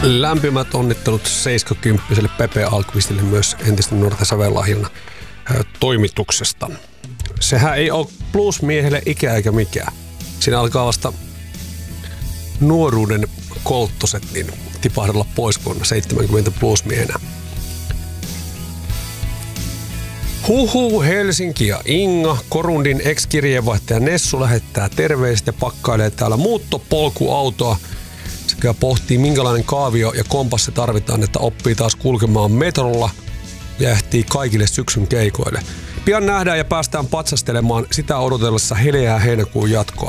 Lämpimät onnittelut 70-vuotiaalle Pepe Alkvistille myös entisten nuorten sävellahjana toimituksesta. Sehän ei ole bluesmiehelle ikä eikä mikään. Siinä alkaa vasta nuoruuden kolttoset niin tipahdella pois vuonna 70 bluesmiehenä. Huhu, Helsinki ja Inga. Korundin ex-kirjeenvaihtaja Nessu lähettää terveiset ja pakkailee täällä muuttopolkuautoa sekä pohtii minkälainen kaavio ja kompassi tarvitaan, että oppii taas kulkemaan metrolla ja ehtii kaikille syksyn keikoille. Pian nähdään ja päästään patsastelemaan sitä odotellessa heleää heinäkuun jatkoa.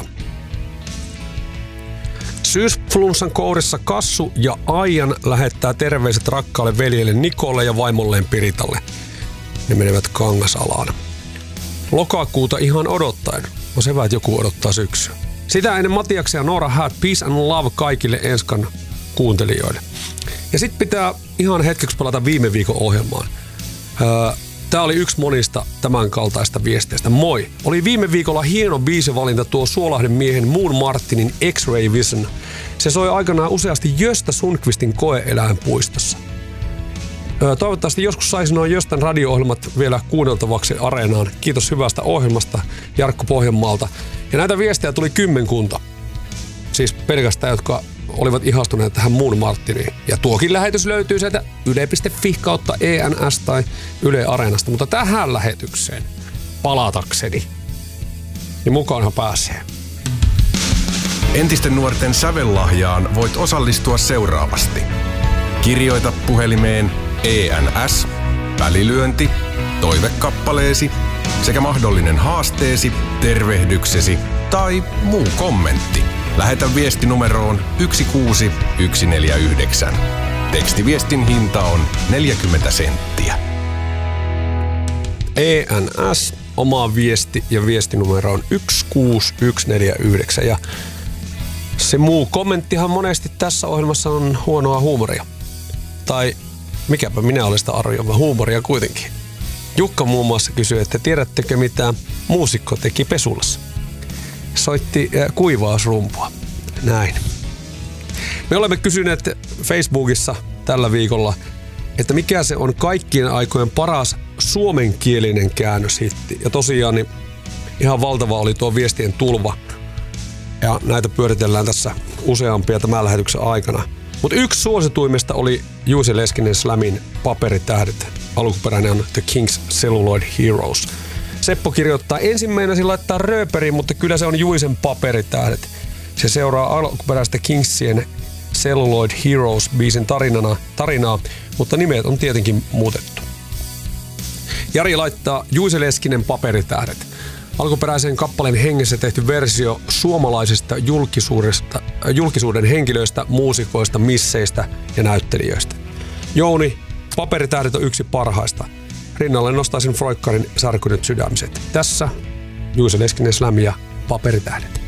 Syysflunssan kourissa Kassu ja Aijan lähettää terveiset rakkaalle veljelle Nikolle ja vaimolleen Piritalle. Ne menevät Kangasalaan. Lokakuuta ihan odottaen. On se hyvä, että joku odottaa syksyä. Sitä ennen Matiaksen ja Noora Häät Peace and Love kaikille Enskan kuuntelijoille. Ja sit pitää ihan hetkeksi palata viime viikon ohjelmaan. Tää oli yksi monista tämän kaltaista viesteistä. Moi! Oli viime viikolla hieno biisivalinta tuo Suolahden miehen Moon Martinin X-Ray Vision. Se soi aikanaan useasti Gösta Sundqvistin koe-eläinpuistossa. Toivottavasti joskus saisi noin Göstan radio-ohjelmat vielä kuunneltavaksi Areenaan. Kiitos hyvästä ohjelmasta Jarkko Pohjanmaalta. Ja näitä viestejä tuli 10. Siis pelkästään, jotka olivat ihastuneet tähän Moon Martiniin. Ja tuokin lähetys löytyy sieltä yle.fi kautta ENS tai Yle Areenasta. Mutta tähän lähetykseen palatakseni, niin mukaanhan pääsee. Entisten nuorten sävellahjaan voit osallistua seuraavasti. Kirjoita puhelimeen ENS, välilyönti, toivekappaleesi sekä mahdollinen haasteesi, tervehdyksesi tai muu kommentti. Lähetä viesti numeroon 16149. Tekstiviestin hinta on 40 senttiä. ENS, oma viesti ja viestinumero on 16149. Ja se muu kommenttihan monesti tässä ohjelmassa on huonoa huumoria. Tai mikäpä minä olen sitä arvioimaan, huumoria kuitenkin. Jukka muun muassa kysyi, että tiedättekö mitä muusikko teki Pesulassa? Soitti kuivausrumpua. Näin. Me olemme kysyneet Facebookissa tällä viikolla, että mikä se on kaikkien aikojen paras suomenkielinen käännöshitti. Ja tosiaan niin ihan valtava oli tuo viestien tulva. Ja näitä pyöritellään tässä useampia tämän lähetyksen aikana. Mutta yksi suosituimmista oli Juice Leskinen Slamin Paperitähdet. Alkuperäinen on The Kings Celluloid Heroes. Seppo kirjoittaa, ensimmäinen laittaa rööperiin, mutta kyllä se on Juisen Paperitähdet. Se seuraa alkuperäistä Kingsien Celluloid Heroes biisin tarinaa, mutta nimet on tietenkin muutettu. Jari laittaa Juise Leskinen Paperitähdet. Alkuperäisen kappaleen hengessä tehty versio suomalaisista julkisuuden henkilöistä, muusikoista, misseistä ja näyttelijöistä. Jouni, Paperitähdet on yksi parhaista. Rinnalle nostaisin Froikkarin Särkyneet sydämiset. Tässä Juise Leskinen Slam ja Paperitähdet.